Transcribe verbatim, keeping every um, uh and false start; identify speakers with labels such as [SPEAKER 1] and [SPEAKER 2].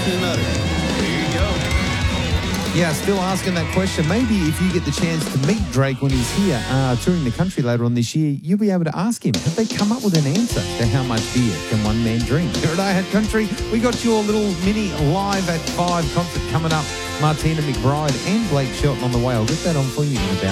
[SPEAKER 1] No. There you go.
[SPEAKER 2] Yeah, still asking that question. Maybe if you get the chance to meet Drake when he's here uh, touring the country later on this year, you'll be able to ask him, have they come up with an answer to how much beer can one man drink? Here at iHat Country, we got your little mini Live at five concert coming up. Martina McBride and Blake Shelton on the way. I'll get that on for you in about